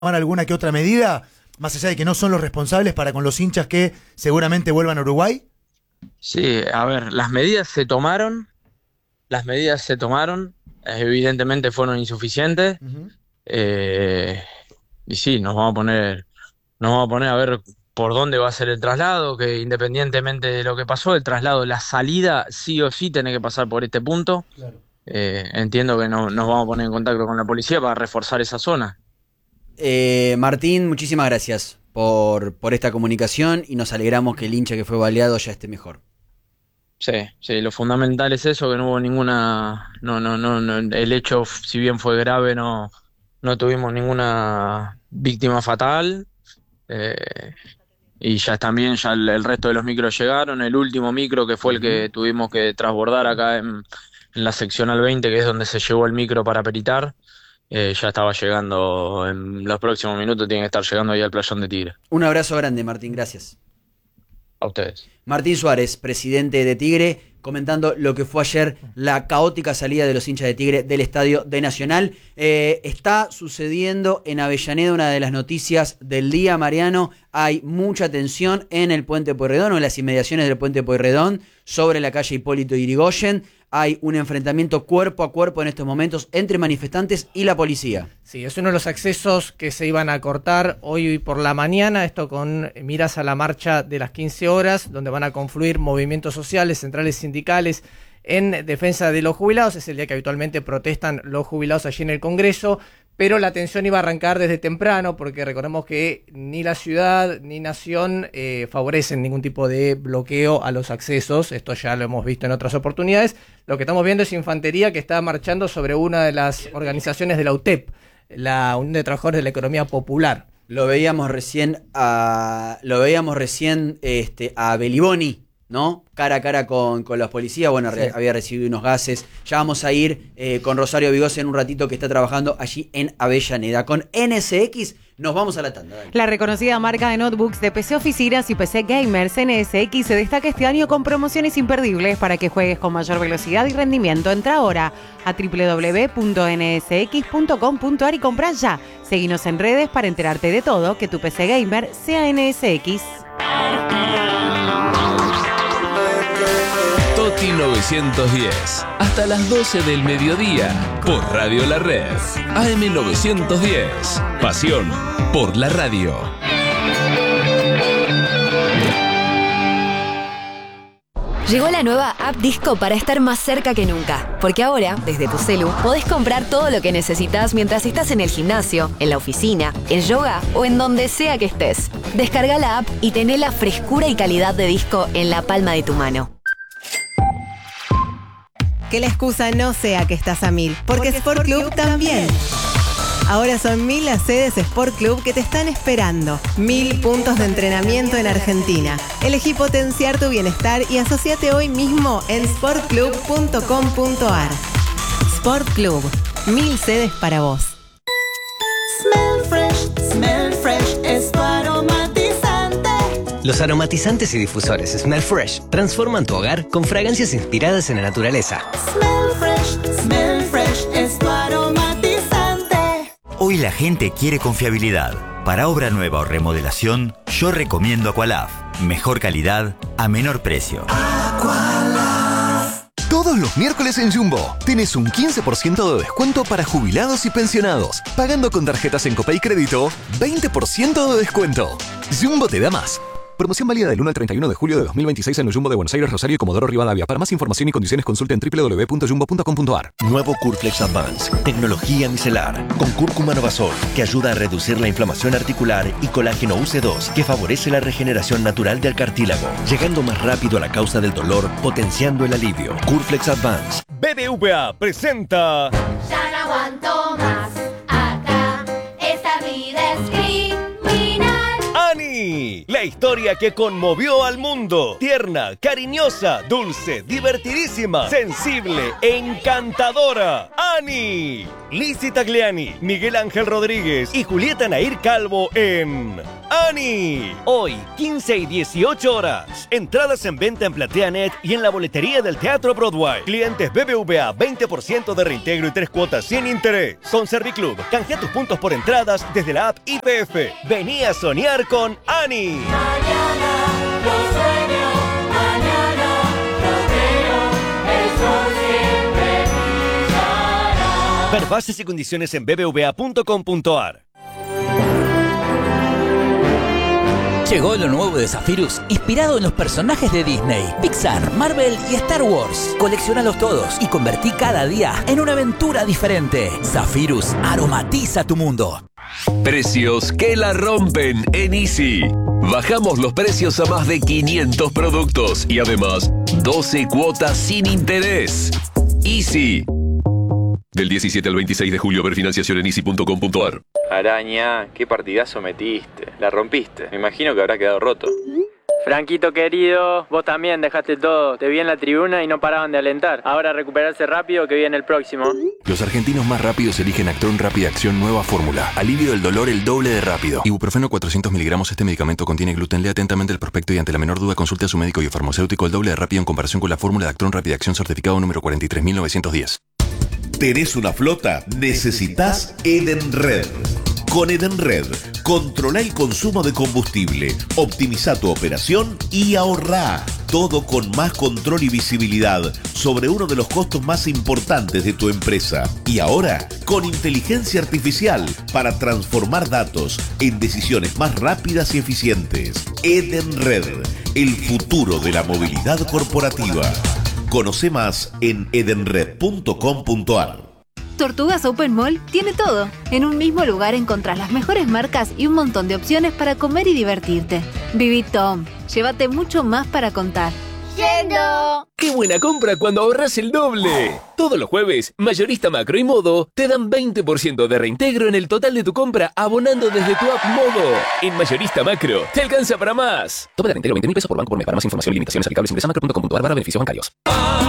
alguna que otra medida, más allá de que no son los responsables para con los hinchas que seguramente vuelvan a Uruguay? Sí, a ver, las medidas se tomaron, evidentemente fueron insuficientes. Uh-huh. Y sí, nos vamos a poner a ver por dónde va a ser el traslado, que independientemente de lo que pasó, el traslado, la salida sí o sí tiene que pasar por este punto. Claro. Entiendo que nos vamos a poner en contacto con la policía para reforzar esa zona. Martín, muchísimas gracias por esta comunicación y nos alegramos que el hincha que fue baleado ya esté mejor. Sí, lo fundamental es eso, que no hubo ninguna, no, el hecho, si bien fue grave, no tuvimos ninguna víctima fatal. Y ya también el resto de los micros llegaron. El último micro, que fue el que tuvimos que transbordar acá en la seccional 20, que es donde se llevó el micro para peritar, ya estaba llegando. En los próximos minutos tiene que estar llegando ahí al playón de Tigre. Un abrazo grande, Martín, gracias. A ustedes. Martín Suárez, presidente de Tigre, comentando lo que fue ayer la caótica salida de los hinchas de Tigre del estadio de Nacional. Está sucediendo en Avellaneda una de las noticias del día, Mariano. Hay mucha tensión en el Puente Pueyrredón o en las inmediaciones del Puente Pueyrredón sobre la calle Hipólito Yrigoyen. Hay un enfrentamiento cuerpo a cuerpo en estos momentos entre manifestantes y la policía. Sí, es uno de los accesos que se iban a cortar hoy por la mañana, esto con miras a la marcha de las 15 horas, donde van a confluir movimientos sociales, centrales sindicales en defensa de los jubilados. Es el día que habitualmente protestan los jubilados allí en el Congreso, pero la tensión iba a arrancar desde temprano, porque recordemos que ni la ciudad ni Nación favorecen ningún tipo de bloqueo a los accesos. Esto ya lo hemos visto en otras oportunidades. Lo que estamos viendo es infantería que está marchando sobre una de las organizaciones de la UTEP, la Unión de Trabajadores de la Economía Popular. Lo veíamos recién a Beliboni, ¿no? Cara a cara con los policías. Bueno, sí. Había recibido unos gases. Ya vamos a ir con Rosario Vigos en un ratito, que está trabajando allí en Avellaneda. Con NSX nos vamos a la tanda. Dale. La reconocida marca de notebooks de PC Oficinas y PC Gamers, NSX, se destaca este año con promociones imperdibles para que juegues con mayor velocidad y rendimiento. Entra ahora a www.nsx.com.ar y compra ya. Seguinos en redes para enterarte de todo, que tu PC Gamer sea NSX. Toti 910, hasta las 12 del mediodía, por Radio La Red. AM 910, pasión por la radio. Llegó la nueva App Disco para estar más cerca que nunca. Porque ahora, desde tu celu, podés comprar todo lo que necesitas mientras estás en el gimnasio, en la oficina, en yoga o en donde sea que estés. Descarga la app y tené la frescura y calidad de disco en la palma de tu mano. Que la excusa no sea que estás a 1000, porque Sport Club también. Ahora son 1000 las sedes Sport Club que te están esperando. 1000 puntos de entrenamiento en Argentina. Elegí potenciar tu bienestar y asociate hoy mismo en sportclub.com.ar. Sport Club, 1000 sedes para vos. Smell fresh es tu aromatizante. Los aromatizantes y difusores Smell Fresh transforman tu hogar con fragancias inspiradas en la naturaleza. Smell fresh es tu aromatizante. Hoy la gente quiere confiabilidad. Para obra nueva o remodelación, yo recomiendo Aqualaf. Mejor calidad a menor precio. Aqualaf. Todos los miércoles en Jumbo tenés un 15% de descuento para jubilados y pensionados. Pagando con tarjetas en Copay Crédito, 20% de descuento. Jumbo te da más. Promoción válida del 1 al 31 de julio de 2026 en el Jumbo de Buenos Aires, Rosario y Comodoro Rivadavia. Para más información y condiciones consulte en www.jumbo.com.ar. Nuevo Curflex Advance, tecnología micelar, con cúrcuma Novasol, que ayuda a reducir la inflamación articular, y colágeno UC2, que favorece la regeneración natural del cartílago, llegando más rápido a la causa del dolor, potenciando el alivio. Curflex Advance. BBVA presenta... Ya no aguanto más, acá, esta vida es criminal. ¡Ani! La historia que conmovió al mundo. Tierna, cariñosa, dulce, divertidísima, sensible, encantadora. ¡Ani! Lizzy Tagliani, Miguel Ángel Rodríguez y Julieta Nair Calvo en Ani. Hoy, 15 y 18 horas. Entradas en venta en PlateaNet y en la boletería del Teatro Broadway. Clientes BBVA, 20% de reintegro y 3 cuotas sin interés. Con Serviclub, canjea tus puntos por entradas desde la app IPF. Vení a soñar con Ani. Mañana lo sueño, mañana lo creo, el sol siempre brillará. Ver bases y condiciones en bbva.com.ar. Llegó lo nuevo de Zephyrus, inspirado en los personajes de Disney, Pixar, Marvel y Star Wars. Colecciónalos todos y convertí cada día en una aventura diferente. Zephyrus aromatiza tu mundo. Precios que la rompen en Easy. Bajamos los precios a más de 500 productos y además 12 cuotas sin interés. Easy. Del 17 al 26 de julio, ver financiación en easy.com.ar. Araña, qué partidazo metiste. La rompiste. Me imagino que habrá quedado roto. Franquito querido, vos también dejaste todo. Te vi en la tribuna y no paraban de alentar. Ahora recuperarse rápido que viene el próximo. Los argentinos más rápidos eligen Actron Rápida Acción Nueva Fórmula. Alivio del dolor el doble de rápido. Ibuprofeno 400 miligramos. Este medicamento contiene gluten. Lea atentamente el prospecto y ante la menor duda consulte a su médico y farmacéutico. El doble de rápido en comparación con la fórmula de Actron Rápida Acción certificado número 43910. ¿Tenés una flota? Necesitas Edenred. Con Edenred, controla el consumo de combustible, optimiza tu operación y ahorrá. Todo con más control y visibilidad sobre uno de los costos más importantes de tu empresa. Y ahora, con inteligencia artificial para transformar datos en decisiones más rápidas y eficientes. Edenred, el futuro de la movilidad corporativa. Conoce más en edenred.com.ar. Tortugas Open Mall tiene todo. En un mismo lugar encontrás las mejores marcas y un montón de opciones para comer y divertirte. Viví Tom. Llévate mucho más para contar. ¡Yendo! ¡Qué buena compra cuando ahorras el doble! Todos los jueves, Mayorista Macro y Modo te dan 20% de reintegro en el total de tu compra abonando desde tu app Modo. En Mayorista Macro, te alcanza para más. Tope de reintegro 20.000 pesos por banco por mes. Para más información y limitaciones aplicables ingresa macro.com.ar/beneficios bancarios.